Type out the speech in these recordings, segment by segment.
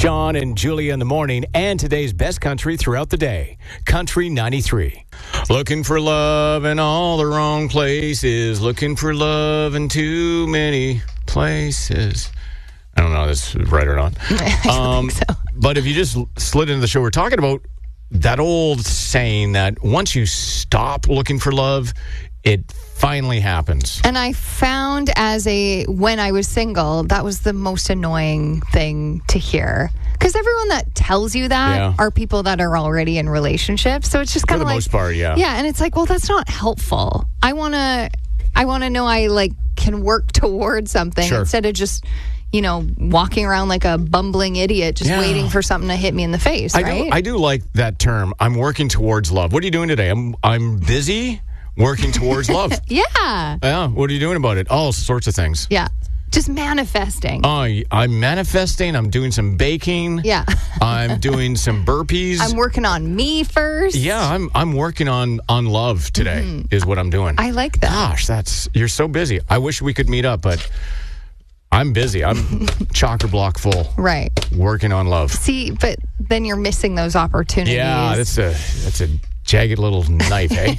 Sean and Julia in the morning, and today's best country throughout the day. Country 93. Looking for love in all the wrong places. Looking for love in too many places. I don't know if this is right or not. I don't think so. But if you just slid into the show, we're talking about that old saying that once you stop looking for love, it finally happens. And I found when I was single, that was the most annoying thing to hear. Because everyone that tells you that are people that are already in relationships. So it's just kind of like... For the most part, yeah. Yeah, and it's like, well, that's not helpful. I want to know I can work towards something instead of just... walking around like a bumbling idiot, just waiting for something to hit me in the face, right? I do like that term. I'm working towards love. What are you doing today? I'm busy working towards love. Yeah. Yeah. What are you doing about it? All sorts of things. Yeah. Just manifesting. I'm manifesting. I'm doing some baking. Yeah. I'm doing some burpees. I'm working on me first. Yeah, I'm working on love today is what I'm doing. I like that. Gosh, you're so busy. I wish we could meet up, but I'm busy. I'm chocker block full. Right. Working on love. See, but then you're missing those opportunities. Yeah, that's a jagged little knife, eh?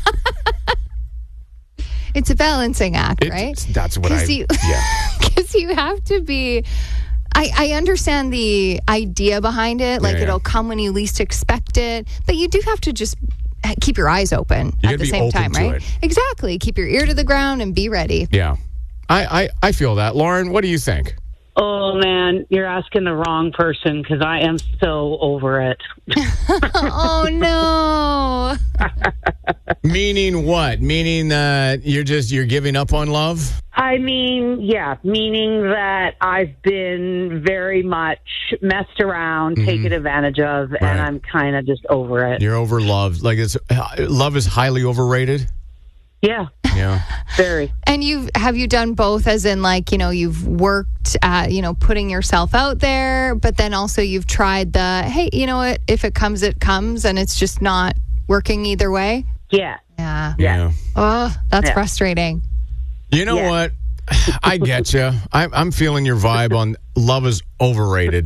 It's a balancing act, right? That's what Because you have to be... I understand the idea behind it. It'll come when you least expect it. But you do have to just keep your eyes open at the same time, right? It. Exactly. Keep your ear to the ground and be ready. Yeah. I feel that. Lauren, what do you think? Oh, man, you're asking the wrong person because I am so over it. Oh, no. Meaning what? Meaning that you're giving up on love? I mean, yeah, meaning that I've been very much messed around, taken advantage of, and I'm kind of just over it. You're over love. Love is highly overrated? Yeah. Yeah. Very. And have you done both, as in you've worked at, putting yourself out there, but then also you've tried hey, you know what, if it comes, it comes, and it's just not working either way? Yeah. Yeah. Oh, that's frustrating. You know what? I get you. I'm feeling your vibe on love is overrated.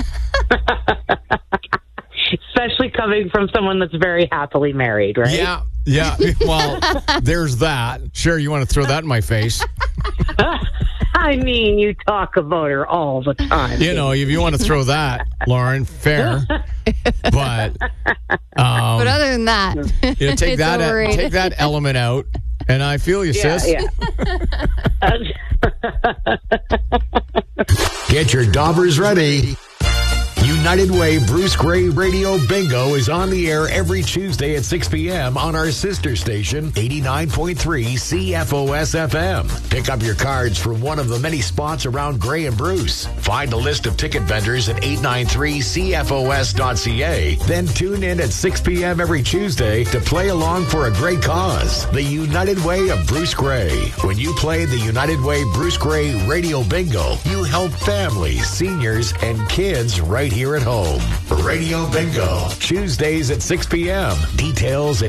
Especially coming from someone that's very happily married, right? Yeah. Well, there's that. Sure, you want to throw that in my face. I mean, you talk about her all the time. If you want to throw that, Lauren, fair. But other than that, take that element out, and I feel you, sis. Yeah. Get your daubers ready. United Way Bruce Gray Radio Bingo is on the air every Tuesday at 6 p.m. on our sister station, 89.3 CFOS FM. Pick up your cards from one of the many spots around Gray and Bruce. Find a list of ticket vendors at 893cfos.ca. Then tune in at 6 p.m. every Tuesday to play along for a great cause. The United Way of Bruce Gray. When you play the United Way Bruce Gray Radio Bingo, you help families, seniors, and kids right here at home. Radio Bingo, Tuesdays at 6 p.m. Details at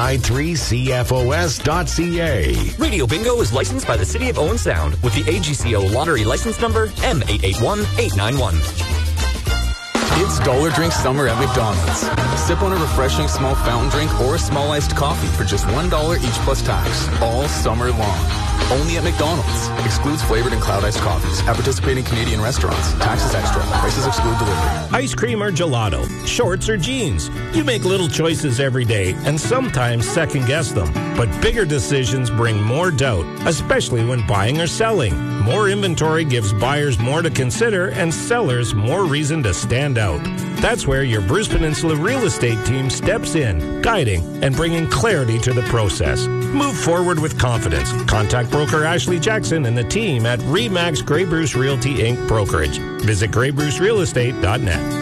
893cfos.ca. Radio Bingo is licensed by the City of Owen Sound with the AGCO lottery license number M881891. It's Dollar Drink Summer at McDonald's. Sip on a refreshing small fountain drink or a small iced coffee for just $1 each plus tax, all summer long. Only at McDonald's. Excludes flavored and cloud iced coffees. At participating Canadian restaurants. Taxes extra. Prices exclude delivery. Ice cream or gelato, shorts or jeans. You make little choices every day and sometimes second guess them. But bigger decisions bring more doubt, especially when buying or selling. More inventory gives buyers more to consider and sellers more reason to stand out. That's where your Bruce Peninsula real estate team steps in, guiding and bringing clarity to the process. Move forward with confidence. Contact broker Ashley Jackson and the team at RE/MAX Grey Bruce Realty Inc. Brokerage. Visit GrayBruceRealEstate.net.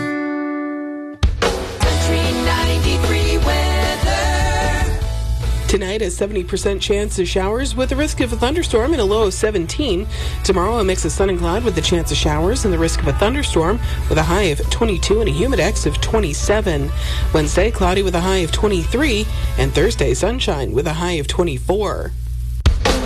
Tonight, a 70% chance of showers with a risk of a thunderstorm and a low of 17. Tomorrow, a mix of sun and cloud with a chance of showers and the risk of a thunderstorm with a high of 22 and a humidex of 27. Wednesday, cloudy with a high of 23. And Thursday, sunshine with a high of 24.